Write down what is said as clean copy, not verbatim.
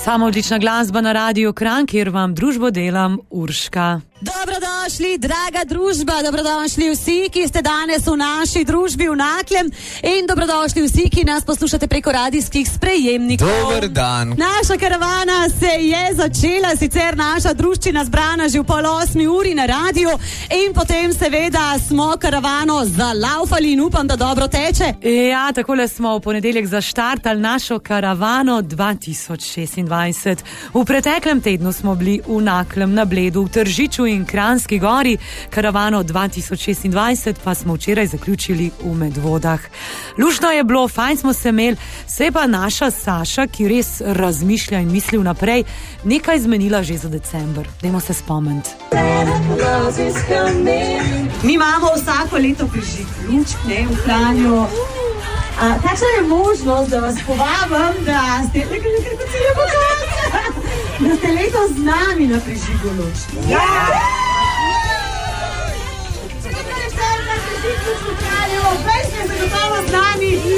Samo odlična glasba na Radiu Kranj, kjer vam družbo delam Urška. Dobrodošli, draga družba, dobrodošli vsi, ki ste danes v naši družbi v Naklem in dobrodošli vsi, ki nas poslušate preko radijskih sprejemnikov. Dober dan. Naša karavana se je začela, sicer naša druščina zbrana že v 7:30 na radiju in potem seveda smo karavano zalaufali in upam, da dobro teče. Ja, takole smo v ponedeljek zaštartali našo karavano 2026. V preteklem tednu smo bili v Naklem, na Bledu, v Tržiču in Kranjski Gori, karavano 2026 pa smo včeraj zaključili v Medvodah. Luštno je bilo, fajn smo se imeli, se je pa naša Saša, ki res razmišlja in misli vnaprej, nekaj zmenila že za december. Dajmo se spomniti. Mi imamo vsako leto prižig lučk, ne, v Kranju. Kakšna je možnost, da vas povabim, da ste letos z nami na prižigu lučk? Ja! Če nekaj je vse, da prižig lučk v Kranju, veš, je zagotovo z nami.